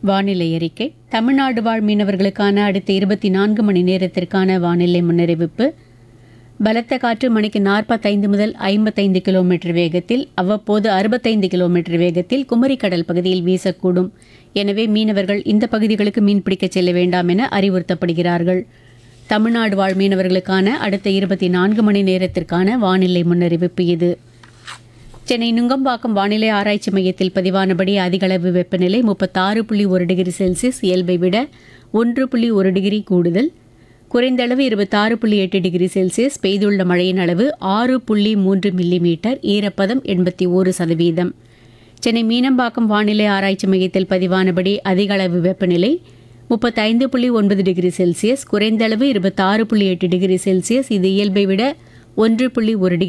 வானிலை அறிக்கை. தமிழ்நாடு வாழ் மீனவர்களுக்கான அடுத்த 24 மணி நேரத்திற்கான வானிலை முன்னறிவிப்பு. பலத்த காற்று மணிக்கு 45 முதல் 55 கிலோமீட்டர் வேகத்தில், அவ்வப்போது 65 கிலோமீட்டர் வேகத்தில் குமரிக்கடல் பகுதியில் வீசக்கூடும். எனவே மீனவர்கள் இந்த பகுதிகளுக்கு மீன்பிடிக்கச் செல்ல வேண்டாம் என அறிவுறுத்தப்படுகிறார்கள். தமிழ்நாடு வாழ் மீனவர்களுக்கான அடுத்த 24 மணி நேரத்திற்கான வானிலை முன்னறிவிப்பு இது. சென்னை நுங்கம்பாக்கம் வானிலை ஆராய்ச்சி மையத்தில் பதிவானபடி அதிகளவு வெப்பநிலை 36.1 டிகிரி செல்சியஸ், இயல்பை விட 1.1 டிகிரி கூடுதல். குறைந்தளவு 26.8 டிகிரி செல்சியஸ். பெய்துள்ள மழையின் அளவு 6.3 மில்லிமீட்டர். ஈரப்பதம் 81%. சென்னை மீனம்பாக்கம் வானிலை ஆராய்ச்சி மையத்தில் பதிவானபடி அதிகளவு வெப்பநிலை 35.9 டிகிரி செல்சியஸ், குறைந்தளவு 26.8 டிகிரி செல்சியஸ். இது இயல்பை விட 1.1 டிகிரி